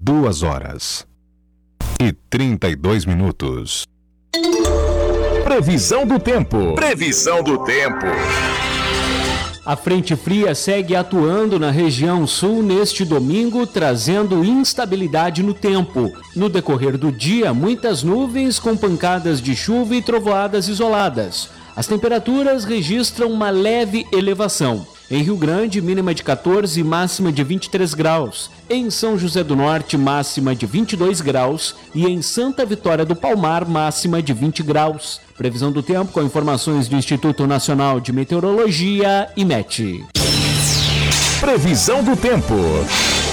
2h32. Previsão do tempo. Previsão do tempo. A frente fria segue atuando na região sul neste domingo, trazendo instabilidade no tempo. No decorrer do dia, muitas nuvens com pancadas de chuva e trovoadas isoladas. As temperaturas registram uma leve elevação. Em Rio Grande, mínima de 14 e máxima de 23 graus. Em São José do Norte, máxima de 22 graus. E em Santa Vitória do Palmar, máxima de 20 graus. Previsão do tempo com informações do Instituto Nacional de Meteorologia, IMET. Previsão do tempo.